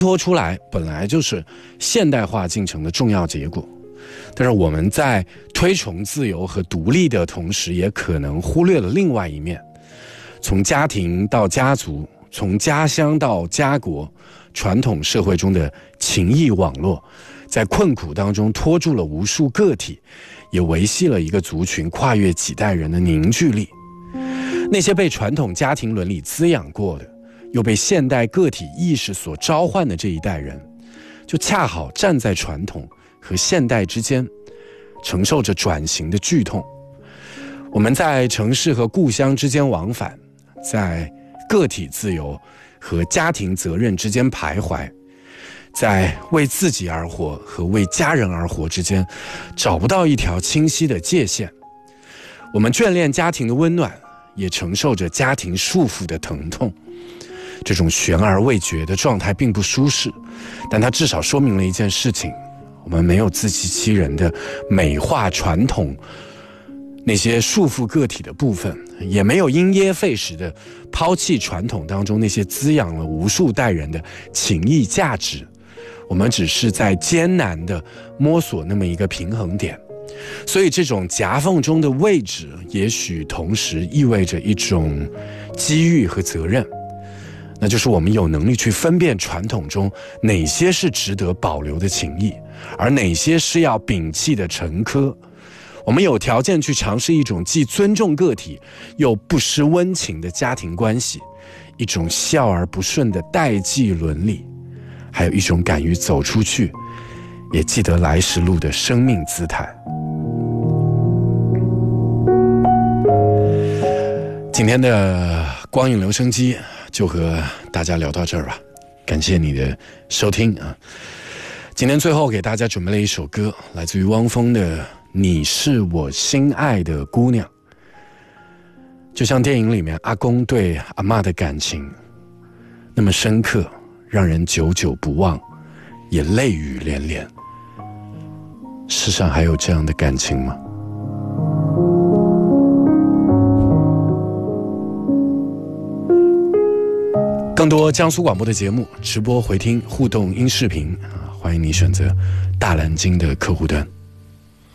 脱出来本来就是现代化进程的重要结果，但是我们在推崇自由和独立的同时，也可能忽略了另外一面。从家庭到家族，从家乡到家国，传统社会中的情谊网络，在困苦当中拖住了无数个体，也维系了一个族群跨越几代人的凝聚力。那些被传统家庭伦理滋养过的，又被现代个体意识所召唤的这一代人，就恰好站在传统和现代之间，承受着转型的剧痛。我们在城市和故乡之间往返，在个体自由和家庭责任之间徘徊，在为自己而活和为家人而活之间找不到一条清晰的界限。我们眷恋家庭的温暖，也承受着家庭束缚的疼痛。这种悬而未决的状态并不舒适，但它至少说明了一件事情：我们没有自欺欺人的美化传统那些束缚个体的部分，也没有因噎废食的抛弃传统当中那些滋养了无数代人的情谊价值。我们只是在艰难的摸索那么一个平衡点。所以这种夹缝中的位置，也许同时意味着一种机遇和责任，那就是我们有能力去分辨传统中哪些是值得保留的情谊，而哪些是要摒弃的陈疴。我们有条件去尝试一种既尊重个体又不失温情的家庭关系，一种笑而不顺的代际伦理，还有一种敢于走出去也记得来时路的生命姿态。今天的光影留声机就和大家聊到这儿吧，感谢你的收听啊！今天最后给大家准备了一首歌，来自于汪峰的《你是我心爱的姑娘》。就像电影里面阿公对阿嬷的感情那么深刻，让人久久不忘，也泪雨连连。世上还有这样的感情吗？更多江苏广播的节目直播回听互动音视频，欢迎你选择大蓝鲸的客户端。